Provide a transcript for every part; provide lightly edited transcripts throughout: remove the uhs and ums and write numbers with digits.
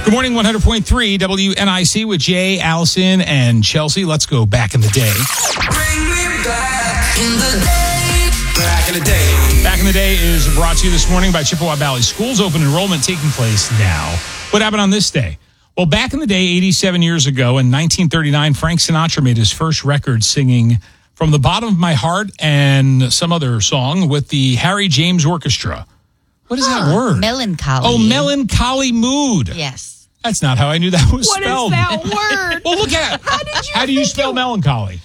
Good morning, 100.3 WNIC with Jay, Allison, and Chelsea. Let's go back in the day. Bring me back in the day. Back in the day. Back in the Day is brought to you this morning by Chippewa Valley Schools. Open enrollment taking place now. What happened on this day? Well, back in the day, 87 years ago, in 1939, Frank Sinatra made his first record singing From the Bottom of My Heart and some other song with the Harry James Orchestra. What is that word? Melancholy. Oh, melancholy mood. Yes. That's not how I knew that was What spelled. is that word? Well, look at it. How do you spell melancholy?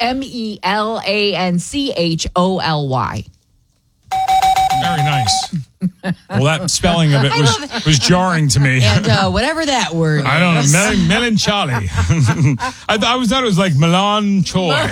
MELANCHOLY. Very nice. Well, that spelling of it was jarring to me. And whatever that word I don't know, melancholy. I thought it was like melancholy.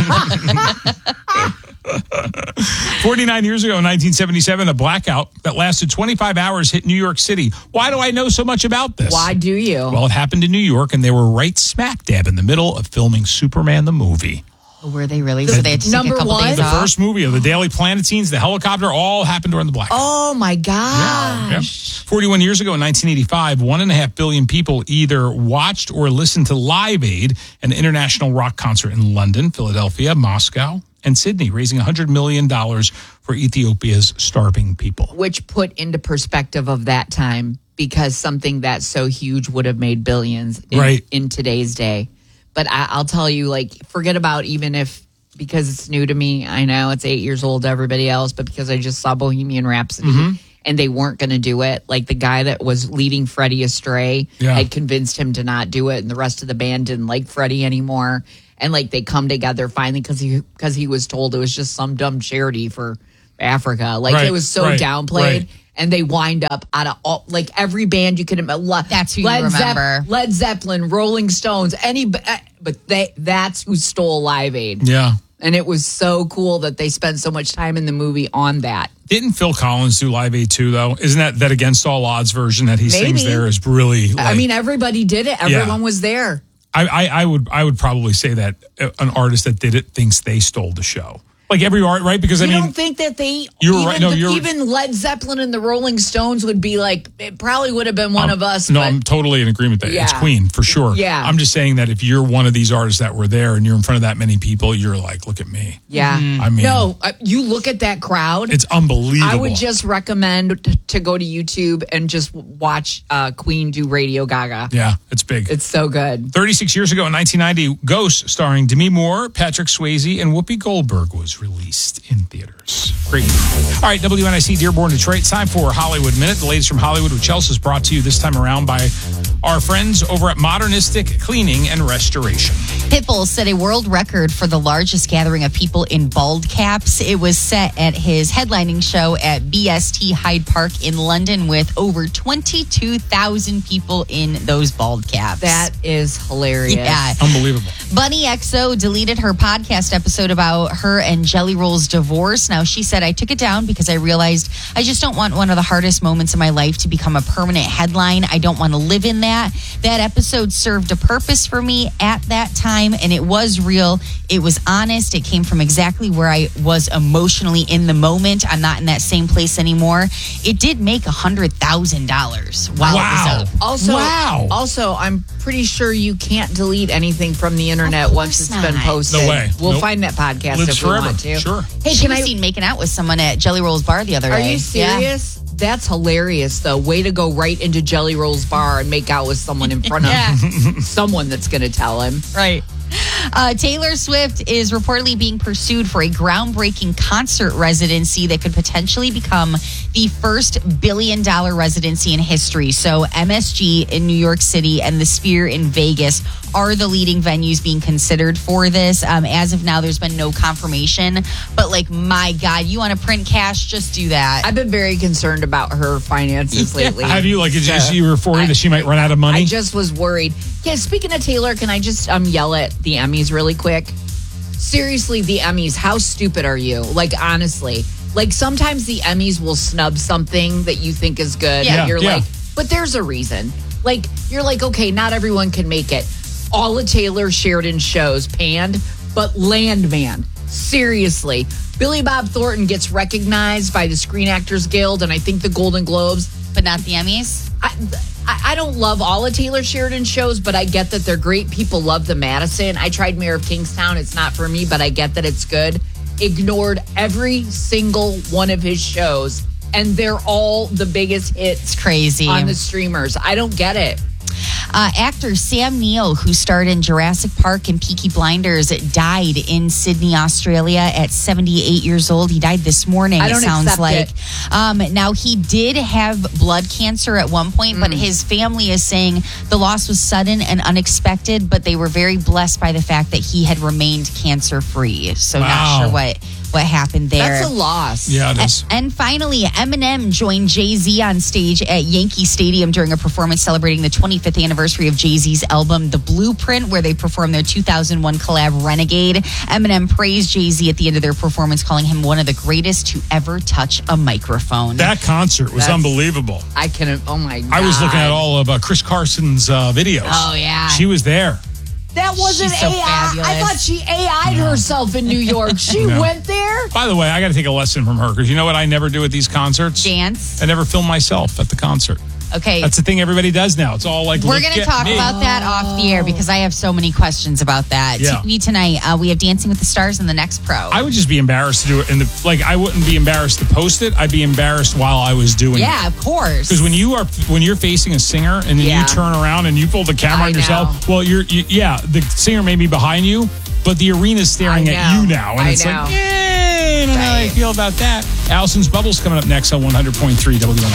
49 years ago in 1977, a blackout that lasted 25 hours hit New York City. Why do I know so much about this? Why do you? Well, it happened in New York, and they were right smack dab in the middle of filming Superman the movie. Were they really? So they had to take Number a couple one? days The off? first movie of the Daily Planet scenes, the helicopter, all happened during the blackout. Oh, my gosh. Yeah. 41 years ago in 1985, 1.5 billion people either watched or listened to Live Aid, an international rock concert in London, Philadelphia, Moscow, and Sydney, raising $100 million for Ethiopia's starving people. Which put into perspective of that time, because something that's so huge would have made billions in today's day. But I'll tell you, like, forget about even if, because it's new to me, I know it's 8 years old to everybody else, but because I just saw Bohemian Rhapsody and they weren't going to do it, like the guy that was leading Freddie astray had convinced him to not do it, and the rest of the band didn't like Freddie anymore. And like they come together finally because he was told it was just some dumb charity for Africa. Like it was so downplayed. Right. And they wind up out of all, like every band you can imagine. That's who you remember. Led Zeppelin, Rolling Stones, but that's who stole Live Aid. Yeah. And it was so cool that they spent so much time in the movie on that. Didn't Phil Collins do Live Aid too, though? Isn't that Against All Odds version that he sings there is really like, I mean, everybody did it. Everyone was there. I would probably say that an artist that did it thinks they stole the show. Like every art, right? Because I don't think that they. Even Led Zeppelin and the Rolling Stones would be like. It probably would have been one of us. No, I'm totally in agreement that it's Queen for sure. Yeah, I'm just saying that if you're one of these artists that were there and you're in front of that many people, you're like, look at me. Yeah, I mean, no, you look at that crowd. It's unbelievable. I would just recommend to go to YouTube and just watch Queen do Radio Gaga. Yeah, it's big. It's so good. 36 years ago in 1990, Ghost, starring Demi Moore, Patrick Swayze, and Whoopi Goldberg, was released in theaters. Great movie. All right, WNIC Dearborn, Detroit. Time for Hollywood Minute. The latest from Hollywood with Chelsea is brought to you this time around by our friends over at Modernistic Cleaning and Restoration. Pitbull set a world record for the largest gathering of people in bald caps. It was set at his headlining show at BST Hyde Park in London with over 22,000 people in those bald caps. That is hilarious. Yeah. Unbelievable. Bunny XO deleted her podcast episode about her and Jelly Roll's divorce. Now, she said, I took it down because I realized I just don't want one of the hardest moments of my life to become a permanent headline. I don't want to live in that. That episode served a purpose for me at that time, and it was real. It was honest. It came from exactly where I was emotionally in the moment. I'm not in that same place anymore. It did make $100,000 while it was up. Also, I'm pretty sure you can't delete anything from the internet once it's been posted. No way. We'll find that podcast Lives if we forever. want to. Sure. Hey, she was seen making out with someone at Jelly Roll's bar the other day. Are you serious? That's hilarious, though. Way to go right into Jelly Roll's bar and make out with someone in front of someone that's going to tell him. Right. Taylor Swift is reportedly being pursued for a groundbreaking concert residency that could potentially become the first billion-dollar residency in history. So MSG in New York City and the Sphere in Vegas are the leading venues being considered for this. As of now, there's been no confirmation. But, like, my God, you want to print cash? Just do that. I've been very concerned about her finances lately. Have you? Like, you were worried that she might run out of money? I just was worried. Yeah, speaking of Taylor, can I just yell at the Emmys really quick? Seriously, the Emmys, how stupid are you? Like, honestly. Like, sometimes the Emmys will snub something that you think is good. Yeah. And you're like, but there's a reason. Like, you're like, okay, not everyone can make it. All of Taylor Sheridan's shows panned, but Landman. Seriously. Billy Bob Thornton gets recognized by the Screen Actors Guild and I think the Golden Globes. But not the Emmys? I don't love all of Taylor Sheridan's shows, but I get that they're great. People love the Madison. I tried Mayor of Kingstown. It's not for me, but I get that it's good. Ignored every single one of his shows, and they're all the biggest hits. It's crazy. On the streamers. I don't get it. Actor Sam Neill, who starred in Jurassic Park and Peaky Blinders, died in Sydney, Australia at 78 years old. He died this morning, I don't it sounds accept like. it. Now, he did have blood cancer at one point, but his family is saying the loss was sudden and unexpected, but they were very blessed by the fact that he had remained cancer-free. So not sure what happened there. That's a loss. Yeah, it is. And finally, Eminem joined Jay-Z on stage at Yankee Stadium during a performance celebrating the 25th anniversary of Jay-Z's album, The Blueprint, where they performed their 2001 collab, Renegade. Eminem praised Jay-Z at the end of their performance, calling him one of the greatest to ever touch a microphone. That concert was unbelievable. Oh my God. I was looking at all of Chris Carson's videos. Oh, yeah. She was there. That wasn't She's so AI. fabulous. I thought she AI'd herself in New York. She went there. By the way, I got to take a lesson from her because you know what I never do at these concerts? Dance. I never film myself at the concert. Okay. That's the thing everybody does now. It's all like, We're going to talk about that off the air because I have so many questions about that. Yeah. TV tonight, we have Dancing with the Stars and The Next Pro. I would just be embarrassed to do it. I wouldn't be embarrassed to post it. I'd be embarrassed while I was doing it. Yeah, of course. Because when you're facing a singer and then you turn around and you pull the camera on yourself, well, the singer may be behind you, but the arena's staring at you now. And it's like, I don't know how I feel about that. Allison's Bubbles coming up next on 100.3 W100.